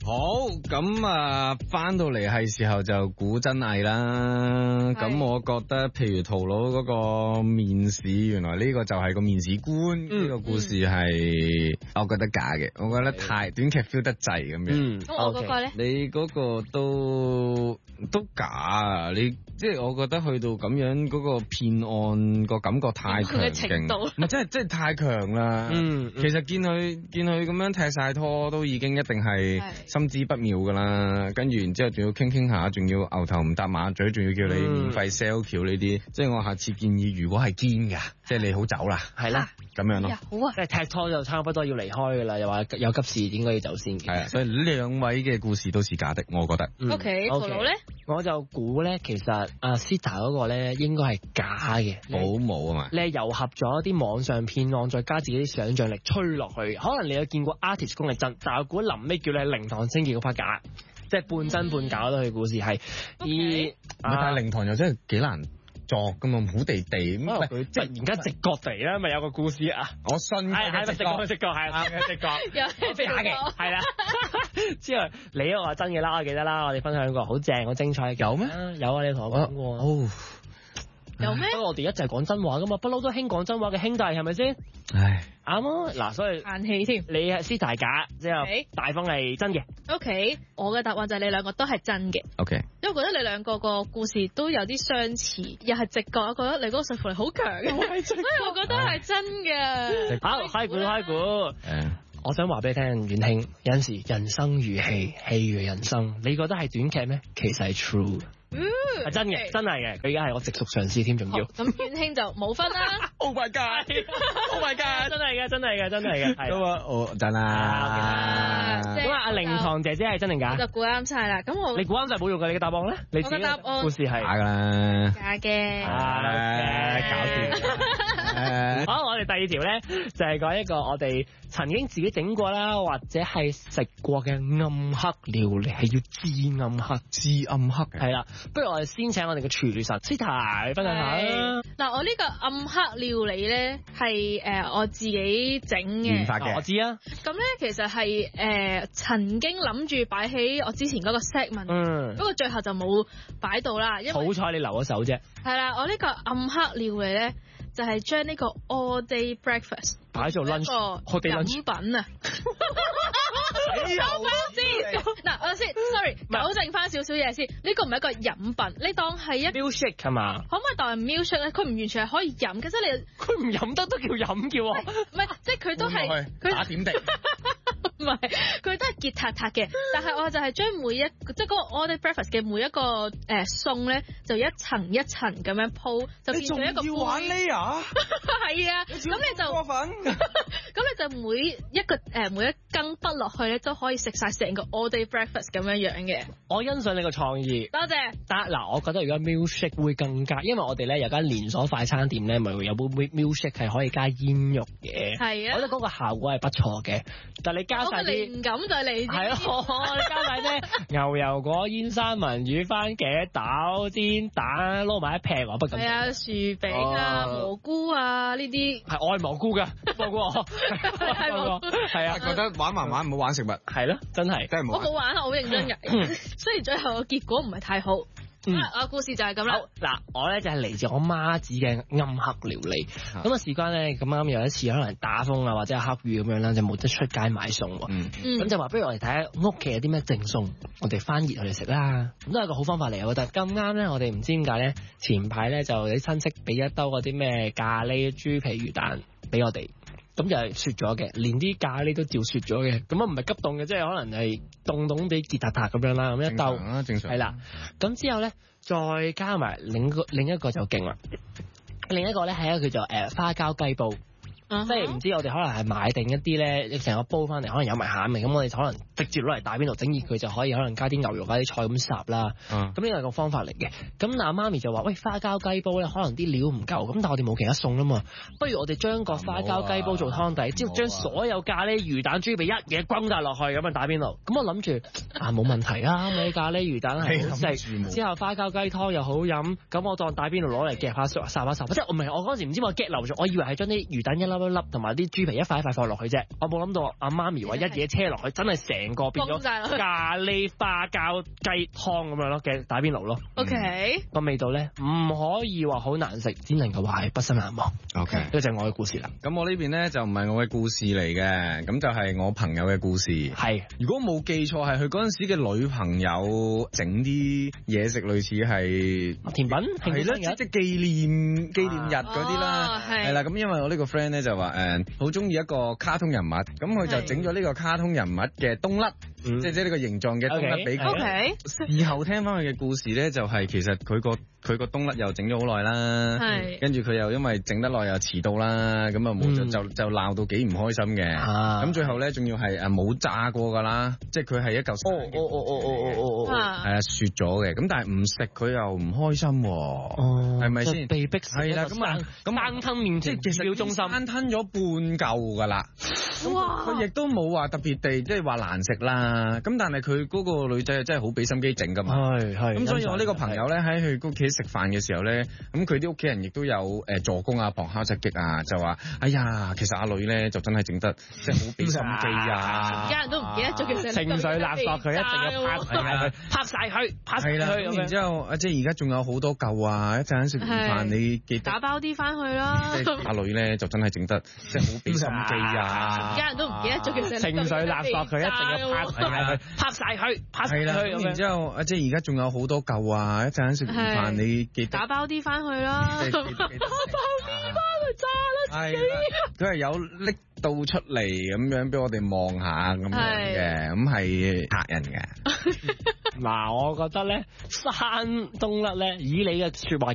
好，咁啊，翻到嚟係時候就估真偽啦。咁我覺得，譬如陶佬嗰個面試，原來呢個就係個面試官。呢個故事係，我覺得假嘅。我覺得太短劇 feel 得滯咁樣。 咁我嗰個咧？ 你嗰個都假啊！你即係我覺得去到咁樣嗰個騙案個感覺太強勁，唔係真係太強啦。其實見佢咁樣踢晒拖，都已經一定係心知不妙噶啦。跟住然之後仲要傾下，仲要牛頭唔搭馬嘴，仲要叫你免費 sell 橋呢啲。即係我下次建議，如果係堅㗎，即係你好走啦，係啦，咁樣咯。 好啊，即係踢拖就差不多要離開噶啦，又話有急事應該要走先嘅。係啊， 所以兩位嘅故事都是假的，我覺得。 OK，陶佬咧，我就估咧，其實阿 Sita 嗰個咧應該係假嘅， 保姆啊嘛。 你係糅合咗啲網上騙案，再加自己啲想像力吹落去。可能你有見過 artist 功力真，但係我估臨尾叫你靈堂清潔嗰 part 假，即係半真半假咯。佢故事係但係靈堂又真係幾難作噶嘛，好地地咁。 佢突然間直覺地啦，咪有個故事啊！ 我信係直覺係直覺，有假嘅係啦。之後你嗰個係真嘅啦，我記得啦，我哋分享過好正好精彩嘅。 有咩？ 有啊，你同我講過。有咩？不過我哋一齊講真話噶嘛，不嬲都興講真話嘅兄弟係咪先？ 唉， 啱啊！嗱，所以嘆氣添。你係 Sita 假，之後大方係真嘅。 OK，我嘅答案就係你兩個都係真嘅。 OK， 因為我覺得你兩個個故事都有啲相似，又係直覺，我覺得你嗰個說服力好強嘅，所以我覺得係真嘅。 好，開估。我想話俾你聽，遠興有陣時人生如戲，戲如人生。你覺得係短劇咩？其實係 true。係真嘅，真係嘅。佢而家係我直屬上司添，仲要。 咁遠興就冇分啦。 Oh my god！Oh my god！真係嘅。咁啊， 我真啦。 咁啊，阿靈堂姐姐係真定假？ 就估啱晒啦。咁我你估啱晒冇用嘅，你嘅答案咧？你我嘅答案故事係假噶啦。 假嘅。 搞掂。好，我哋第二條咧就係講一個我哋曾經自己整過啦，或者係食過嘅暗黑料理，係要至暗黑嘅。係啦，不如我哋先請我哋嘅廚神 Sita 分享下啦。 嗱，我呢個暗黑料理咧係我自己整嘅， 研發嘅。 我知啊。 咁咧其實係曾經諗住擺喺我之前嗰個 segment，不過最後就冇擺到啦。因為好彩你留咗手啫。係啦，我呢個暗黑料理咧就係將呢個 all day breakfast 擺做 lunch， 我哋飲品啊。收翻先，嗱我先 ，sorry，糾正翻少少嘢先。呢個唔係一個飲品，你當係一 milkshake 係嘛？ 可唔可以當係 milkshake 咧？佢唔完全係可以飲嘅，即係你佢唔飲得都叫飲叫喎。 唔係，即係佢都係佢打點滴。 唔係，佢都係結塔塔嘅，但係我就係將每一即係嗰個 all day breakfast 嘅每一個餸咧，就一層一層咁樣鋪，就變咗一個杯。你仲要玩呢啊？係啊，咁你就過分。咁你就每一羹筆落去咧，都可以食晒成個 all day breakfast 咁樣樣嘅。 我欣賞你個創意， 多謝。 但嗱，我覺得如果 milkshake 會更加，因為我哋咧有間連鎖快餐店咧，咪會有杯 milkshake 係可以加煙肉嘅。係啊，我覺得嗰個效果係不錯嘅。但你加晒啲靈感就嚟係咯，你加晒咩牛油果、煙三文魚、番茄、豆、煎蛋撈埋一劈，我不敢。係啊，薯餅啊、蘑菇啊呢啲。係我係蘑菇㗎，蘑菇我係啊， 覺得玩唔好玩食物。 係咯，真係我冇玩啊，我好認真㗎。雖然最後個結果唔係太好。我故事就係咁啦。嗱，我咧就係嚟自我媽子嘅暗黑料理。咁啊，事關咧咁啱有一次可能打風啊，或者係黑雨咁樣啦，就冇得出街買餸。咁就話不如我哋睇下屋企有啲咩剩餸，我哋翻熱佢哋食啦。咁都係個好方法嚟，我覺得。咁啱咧，我哋唔知點解咧，前排咧就有啲親戚俾一兜嗰啲咩咖喱豬皮魚蛋俾我哋。咁就係雪咗嘅，連啲咖喱都照雪咗嘅。咁啊唔係急凍嘅，即係可能係凍地結塔塔咁樣啦。咁一兜正常係啦。 咁之後咧，再加埋另一個就勁啦。另一個咧係一個叫做花膠雞煲。即係唔知我哋可能係買定一啲咧，成個煲翻嚟，可能有埋餡味，咁我哋可能直接攞嚟打邊爐整熱佢就可以，可能加啲牛肉加啲菜咁烚啦。咁呢個係個方法嚟嘅。咁嗱，媽咪就話：喂，花膠雞煲咧，可能啲料唔夠，咁但係我哋冇其他餸啦嘛，不如我哋將個花膠雞煲做湯底，之後將所有咖喱魚蛋豬皮一嘢轟晒落去咁樣打邊爐。咁我諗住冇問題啊，咪咖喱魚蛋係好食，之後花膠雞湯又好飲，咁我當打邊爐攞嚟夾下烚，即係我唔係我嗰陣時唔知我 get 漏咗，我以為係將啲魚蛋一粒粒粒粒同埋啲豬皮一塊一塊放落去啫。我冇諗到阿媽咪話一嘢車落去，真係成個變咗咖喱花膠雞湯咁樣咯嘅打邊爐咯。 OK， 個味道咧唔可以話好難食，只能夠話係畢生難忘。 OK， 呢個就係我嘅故事啦。 咁我呢邊咧就唔係我嘅故事嚟嘅，咁就係我朋友嘅故事。 係， 如果冇記錯係佢嗰陣時嘅女朋友整啲嘢食，類似係甜品， 係啦，即係紀念日嗰啲啦，係啦。咁因為我呢個 friend 咧就話好中意一個卡通人物，咁佢就整咗呢個卡通人物嘅冬甩，即係呢個形狀嘅冬甩俾佢。 OK， 事後聽翻佢嘅故事咧，就係其實佢個冬甩又整咗好耐啦，跟住佢又因為整得耐又遲到啦，咁啊冇就鬧到幾唔開心嘅。咁最後咧仲要係冇炸過㗎啦，即係佢係一嚿係啊雪咗嘅，咁但係唔食佢又唔開心喎，係咪先？ 被逼係啦，咁生吞麵即係其實中心生吞咗半嚿㗎啦。佢亦都冇話特別地即係話難食啦，咁但係佢嗰個女仔真係好俾心機整㗎嘛。係。咁所以我呢個朋友咧喺佢屋企食飯嘅時候咧，咁佢啲屋企人亦都有助攻啊、旁敲側擊啊，就話：哎呀，其實阿女咧就真係整得即係好俾心機啊！ 而家人都唔記得咗叫情緒勒索佢，一定要拍晒佢，拍晒佢咁。 然之後即係而家仲有好多嚿啊！一陣食完飯你記得打包啲翻去啦。 阿女咧就真係整得即係好俾心機啊！ 而家人都唔記得咗叫情緒勒索佢，一定要拍晒佢，拍晒佢，拍晒佢咁。 然之後即係而家仲有好多嚿啊！一陣食完飯你記得打包啲翻去啦。打包啲翻去炸啦！ 係啦，佢係有拎到出嚟咁樣俾我哋望下咁樣嘅，咁係嚇人嘅。 嗱，我覺得咧，山冬甩咧，以你嘅説話